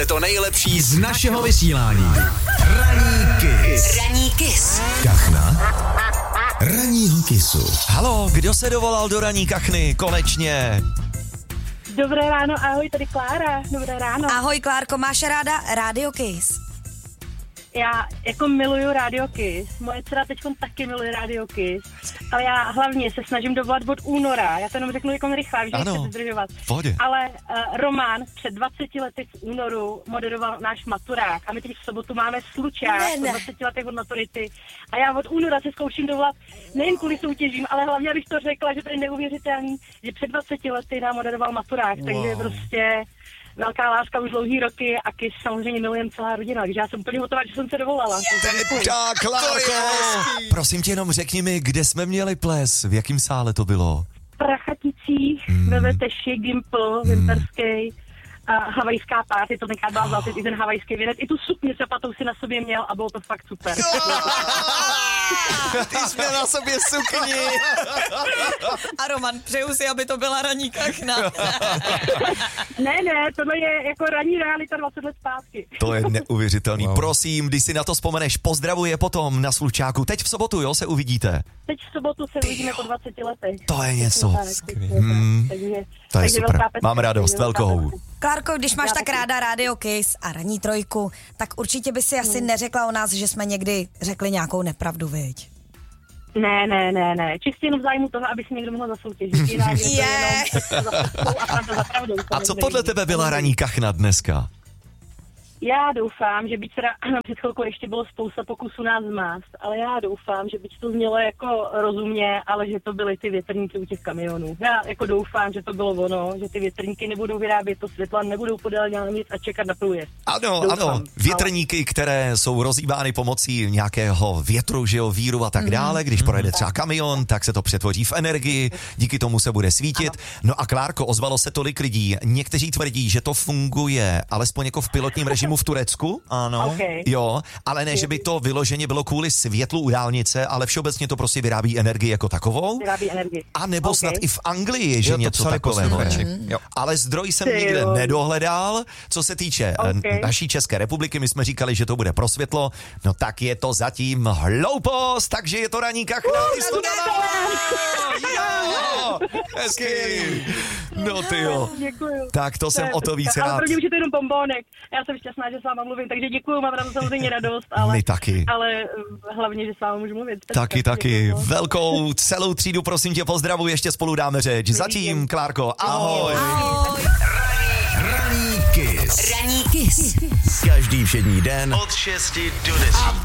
Je to nejlepší z našeho vysílání. Ranní Kiss. Kachna ranního kisu. Halo, kdo se dovolal do ranní kachny? Konečně. Dobré ráno, ahoj, tady Klára. Dobré ráno. Ahoj Klárko, máš ráda Radio Kiss? Já jako miluju Radio Kiss. Moje dcera teďkon taky miluje Radio Kiss. Ale já hlavně se snažím dovolat od února. Já to jenom řeknu jako rychle, že nechci zdržovat. Ale Roman před 20 lety v únoru moderoval náš maturák. A my teď v sobotu máme slučák po 20 letech od maturity. A já od února se zkouším dovolat nejen kvůli soutěžím, ale hlavně abych to řekla, že to je neuvěřitelný, že před 20 lety nám moderoval maturák. Wow. Takže prostě velká láska už dlouhý roky a Kiss samozřejmě milujeme celá rodina, takže já jsem úplně hotová, že jsem se dovolala. Tak, Klárko! Prosím tě, jenom řekni mi, kde jsme měli ples, v jakém sále to bylo? V Prachaticích, ve Veteši, Gimple, Vimperský, havajská party, to tenkrát byla zlatý, i ten havajský věnec, i tu sukni s zapatou si na sobě měl a bylo to fakt super. Ty jsi měl na sobě sukni. A Roman, přeju si, aby to byla ranní kachna. Ne, tohle je jako ranní realita 20 let zpátky. To je neuvěřitelný. Wow. Prosím, když si na to vzpomeneš, pozdravuje potom na slučáku. Teď v sobotu, jo, se uvidíte? Teď v sobotu se uvidíme po 20 letech. To je něco. To je super. Mám radost, velkou. Klárko, když máš tak ráda Radio Kiss a ranní trojku, tak určitě by si asi neřekla o nás, že jsme někdy řekli nějakou nepravdu, viď? Ne. Čistě jenom v zájmu toho, aby si někdo mohl zasoutěžit. A co podle tebe byla ranní kachna dneska? Já doufám, že byť teda před chvilkou ještě bylo spousta pokusů nás zmást, ale já doufám, že byť to znělo jako rozumně, ale že to byly ty větrníky u těch kamionů. Já jako doufám, že to bylo ono, že ty větrníky nebudou vyrábět to světla, nebudou podél nic a čekat na průjezd. Ano, větrníky, které jsou rozhýbány pomocí nějakého větru, že jo, víru a tak dále, když projede třeba kamion, tak se to přetvoří v energii, díky tomu se bude svítit. No a Klárko, ozvalo se tolik lidí, někteří tvrdí, že to funguje alespoň jako v pilotním režimu v Turecku, ano, okay. Jo, ale ne, že by to vyloženě bylo kvůli světlu u dálnice, ale všeobecně to prostě vyrábí energii jako takovou. A nebo snad i v Anglii, že něco takového. Ale zdroj jsem nikde nedohledal. Co se týče naší České republiky, my jsme říkali, že to bude pro světlo, no tak je to zatím hloupost, takže je to ranní kachna. Hezky. No ty jo. Děkuju. Tak to jsem o to víc rád. Ale prvně už je to jenom bombónek. Já jsem šťastná, že s váma mluvím, takže děkuju, mám rád samozřejmě radost, ale my taky. Ale hlavně, že s vámi můžu mluvit. Taky. Velkou celou třídu, prosím tě, pozdravuji, ještě spolu dáme řeč. Zatím, Klárko, ahoj. Ranní Kiss. Každý všední den od 6 do 10.